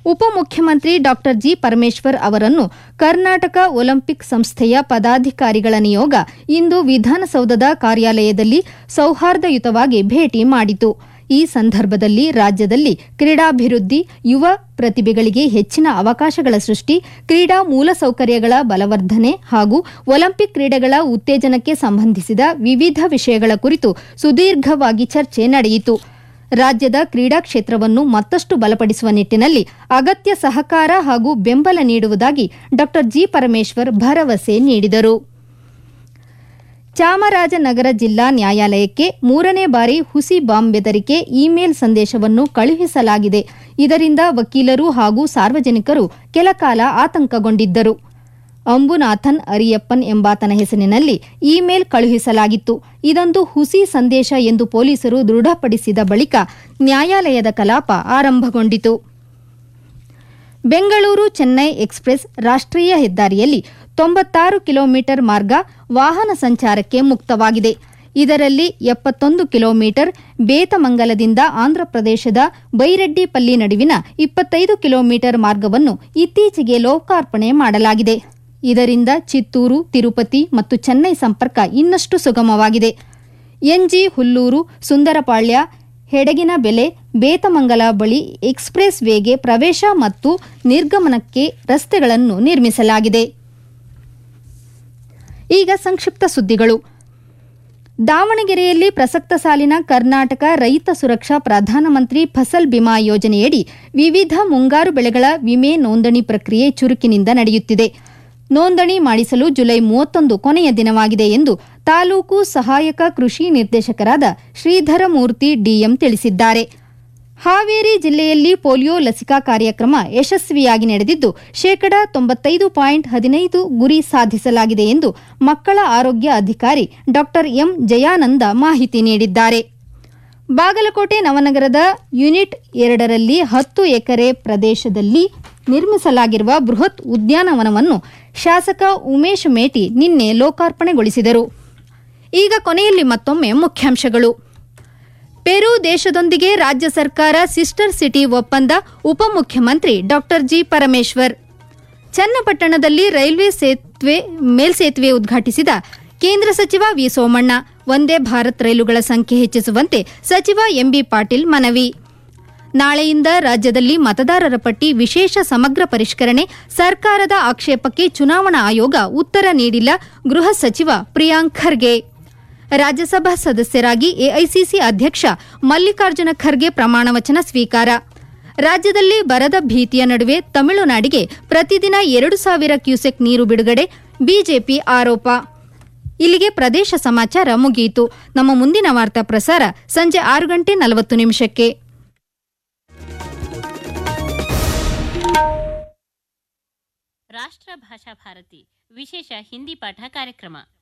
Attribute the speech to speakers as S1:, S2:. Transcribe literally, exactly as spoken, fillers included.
S1: ಉಪಮುಖ್ಯಮಂತ್ರಿ ಡಾ ಜಿ ಪರಮೇಶ್ವರ್ ಅವರನ್ನು ಕರ್ನಾಟಕ ಒಲಿಂಪಿಕ್ ಸಂಸ್ಥೆಯ ಪದಾಧಿಕಾರಿಗಳ ನಿಯೋಗ ಇಂದು ವಿಧಾನಸೌಧದ ಕಾರ್ಯಾಲಯದಲ್ಲಿ ಸೌಹಾರ್ದಯುತವಾಗಿ ಭೇಟಿ ಮಾಡಿತು. ಈ ಸಂದರ್ಭದಲ್ಲಿ ರಾಜ್ಯದಲ್ಲಿ ಕ್ರೀಡಾಭಿವೃದ್ಧಿ, ಯುವ ಪ್ರತಿಭೆಗಳಿಗೆ ಹೆಚ್ಚಿನ ಅವಕಾಶಗಳ ಸೃಷ್ಟಿ, ಕ್ರೀಡಾ ಮೂಲಸೌಕರ್ಯಗಳ ಬಲವರ್ಧನೆ ಹಾಗೂ ಒಲಿಂಪಿಕ್ ಕ್ರೀಡೆಗಳ ಉತ್ತೇಜನಕ್ಕೆ ಸಂಬಂಧಿಸಿದ ವಿವಿಧ ವಿಷಯಗಳ ಕುರಿತು ಸುದೀರ್ಘವಾಗಿ ಚರ್ಚೆ ನಡೆಯಿತು. ರಾಜ್ಯದ ಕ್ರೀಡಾ ಕ್ಷೇತ್ರವನ್ನು ಮತ್ತಷ್ಟು ಬಲಪಡಿಸುವ ನಿಟ್ಟಿನಲ್ಲಿ ಅಗತ್ಯ ಸಹಕಾರ ಹಾಗೂ ಬೆಂಬಲ ನೀಡುವುದಾಗಿ ಡಾ ಜಿ ಪರಮೇಶ್ವರ್ ಭರವಸೆ ನೀಡಿದರು. ಚಾಮರಾಜನಗರ ಜಿಲ್ಲಾ ನ್ಯಾಯಾಲಯಕ್ಕೆ ಮೂರನೇ ಬಾರಿ ಹುಸಿ ಬಾಂಬ್ ಬೆದರಿಕೆ ಇಮೇಲ್ ಸಂದೇಶವನ್ನು ಕಳುಹಿಸಲಾಗಿದೆ. ಇದರಿಂದ ವಕೀಲರು ಹಾಗೂ ಸಾರ್ವಜನಿಕರು ಕೆಲಕಾಲ ಆತಂಕಗೊಂಡಿದ್ದರು. ಅಂಬುನಾಥನ್ ಅರಿಯಪ್ಪನ್ ಎಂಬಾತನ ಹೆಸರಿನಲ್ಲಿ ಇಮೇಲ್ ಕಳುಹಿಸಲಾಗಿತ್ತು. ಇದೊಂದು ಹುಸಿ ಸಂದೇಶ ಎಂದು ಪೊಲೀಸರು ದೃಢಪಡಿಸಿದ ಬಳಿಕ ನ್ಯಾಯಾಲಯದ ಕಲಾಪ ಆರಂಭಗೊಂಡಿತು. ಬೆಂಗಳೂರು ಚೆನ್ನೈ ಎಕ್ಸ್ಪ್ರೆಸ್ ರಾಷ್ಟ್ರೀಯ ಹೆದ್ದಾರಿಯಲ್ಲಿ ತೊಂಬತ್ತಾರು ಕಿಲೋಮೀಟರ್ ಮಾರ್ಗ ವಾಹನ ಸಂಚಾರಕ್ಕೆ ಮುಕ್ತವಾಗಿದೆ. ಇದರಲ್ಲಿ ಎಪ್ಪತ್ತೊಂದು ಕಿಲೋಮೀಟರ್ ಬೇತಮಂಗಲದಿಂದ ಆಂಧ್ರಪ್ರದೇಶದ ಬೈರೆಡ್ಡಿಪಲ್ಲಿ ನಡುವಿನ ಇಪ್ಪತ್ತೈದು ಕಿಲೋಮೀಟರ್ ಮಾರ್ಗವನ್ನು ಇತ್ತೀಚೆಗೆ ಲೋಕಾರ್ಪಣೆ ಮಾಡಲಾಗಿದೆ. ಇದರಿಂದ ಚಿತ್ತೂರು, ತಿರುಪತಿ ಮತ್ತು ಚೆನ್ನೈ ಸಂಪರ್ಕ ಇನ್ನಷ್ಟು ಸುಗಮವಾಗಿದೆ. ಎನ್ಜಿ ಹುಲ್ಲೂರು, ಸುಂದರಪಾಳ್ಯ, ಹೆಡಗಿನಬೆಲೆ, ಬೇತಮಂಗಲ ಬಳಿ ಎಕ್ಸ್ಪ್ರೆಸ್ ವೇಗೆ ಪ್ರವೇಶ ಮತ್ತು ನಿರ್ಗಮನಕ್ಕೆ ರಸ್ತೆಗಳನ್ನು ನಿರ್ಮಿಸಲಾಗಿದೆ. ಈಗ ಸಂಕ್ಷಿಪ್ತ ಸುದ್ದಿಗಳು. ದಾವಣಗೆರೆಯಲ್ಲಿ ಪ್ರಸಕ್ತ ಸಾಲಿನ ಕರ್ನಾಟಕ ರೈತ ಸುರಕ್ಷಾ ಪ್ರಧಾನಮಂತ್ರಿ ಫಸಲ್ ಬಿಮಾ ಯೋಜನೆಯಡಿ ವಿವಿಧ ಮುಂಗಾರು ಬೆಳೆಗಳ ವಿಮೆ ನೋಂದಣಿ ಪ್ರಕ್ರಿಯೆ ಚುರುಕಿನಿಂದ ನಡೆಯುತ್ತಿದೆ. ನೋಂದಣಿ ಮಾಡಿಸಲು ಜುಲೈ ಮೂವತ್ತೊಂದು ಕೊನೆಯ ದಿನವಾಗಿದೆ ಎಂದು ತಾಲೂಕು ಸಹಾಯಕ ಕೃಷಿ ನಿರ್ದೇಶಕರಾದ ಶ್ರೀಧರಮೂರ್ತಿ ಡಿಎಂ ತಿಳಿಸಿದ್ದಾರೆ. ಹಾವೇರಿ ಜಿಲ್ಲೆಯಲ್ಲಿ ಪೋಲಿಯೋ ಲಸಿಕಾ ಕಾರ್ಯಕ್ರಮ ಯಶಸ್ವಿಯಾಗಿ ನಡೆದಿದ್ದು ಶೇಕಡಾ ತೊಂಬತ್ತೈದು ಪಾಯಿಂಟ್ ಹದಿನೈದು ಗುರಿ ಸಾಧಿಸಲಾಗಿದೆ ಎಂದು ಮಕ್ಕಳ ಆರೋಗ್ಯ ಅಧಿಕಾರಿ ಡಾ ಎಂ ಜಯಾನಂದ ಮಾಹಿತಿ ನೀಡಿದ್ದಾರೆ. ಬಾಗಲಕೋಟೆ ನವನಗರದ ಯೂನಿಟ್ ಎರಡರಲ್ಲಿ ಹತ್ತು ಎಕರೆ ಪ್ರದೇಶದಲ್ಲಿ ನಿರ್ಮಿಸಲಾಗಿರುವ ಬೃಹತ್ ಉದ್ಯಾನವನವನ್ನು ಶಾಸಕ ಉಮೇಶ್ ಮೇಟಿ ನಿನ್ನೆ ಲೋಕಾರ್ಪಣೆಗೊಳಿಸಿದರು. ಈಗ ಕೊನೆಯಲ್ಲಿ ಮತ್ತೊಮ್ಮೆ ಮುಖ್ಯಾಂಶಗಳು. ಪೆರು ದೇಶದೊಂದಿಗೆ ರಾಜ್ಯ ಸರ್ಕಾರ ಸಿಸ್ಟರ್ ಸಿಟಿ ಒಪ್ಪಂದ, ಉಪಮುಖ್ಯಮಂತ್ರಿ ಡಾ ಜಿ ಪರಮೇಶ್ವರ್. ಚನ್ನಪಟ್ಟಣದಲ್ಲಿ ರೈಲ್ವೆ ಸೇತುವೆ ಮೇಲ್ಸೇತುವೆ ಉದ್ಘಾಟಿಸಿದ ಕೇಂದ್ರ ಸಚಿವ ವಿ ಸೋಮಣ್ಣ. ವಂದೇ ಭಾರತ್ ರೈಲುಗಳ ಸಂಖ್ಯೆ ಹೆಚ್ಚಿಸುವಂತೆ ಸಚಿವ ಎಂಬಿ ಪಾಟೀಲ್ ಮನವಿ. ನಾಳೆಯಿಂದ ರಾಜ್ಯದಲ್ಲಿ ಮತದಾರರ ಪಟ್ಟಿ ವಿಶೇಷ ಸಮಗ್ರ ಪರಿಷ್ಕರಣೆ, ಸರ್ಕಾರದ ಆಕ್ಷೇಪಕ್ಕೆ ಚುನಾವಣಾ ಆಯೋಗ ಉತ್ತರ ನೀಡಿಲ್ಲ, ಗೃಹ ಸಚಿವ ಪ್ರಿಯಾಂಕ್ ಖರ್ಗೆ. ರಾಜ್ಯಸಭಾ ಸದಸ್ಯರಾಗಿ ಎಐಸಿಸಿ ಅಧ್ಯಕ್ಷ ಮಲ್ಲಿಕಾರ್ಜುನ ಖರ್ಗೆ ಪ್ರಮಾಣವಚನ ಸ್ವೀಕಾರ. ರಾಜ್ಯದಲ್ಲಿ ಬರದ ಭೀತಿಯ ನಡುವೆ ತಮಿಳುನಾಡಿಗೆ ಪ್ರತಿದಿನ ಎರಡು ಸಾವಿರ ಕ್ಯೂಸೆಕ್ ನೀರು ಬಿಡುಗಡೆ, ಬಿಜೆಪಿ ಆರೋಪ. ಇಲ್ಲಿಗೆ ಪ್ರದೇಶ ಸಮಾಚಾರ ಮುಗಿಯಿತು. ನಮ್ಮ ಮುಂದಿನ ವಾರ್ತಾ ಪ್ರಸಾರ ಸಂಜೆ ಆರು ಗಂಟೆ ನಲವತ್ತು ನಿಮಿಷಕ್ಕೆ.
S2: ರಾಷ್ಟ್ರ ಭಾಷಾ ಭಾರತಿ ವಿಶೇಷ ಹಿಂದಿ ಪಾಠ ಕಾರ್ಯಕ್ರಮ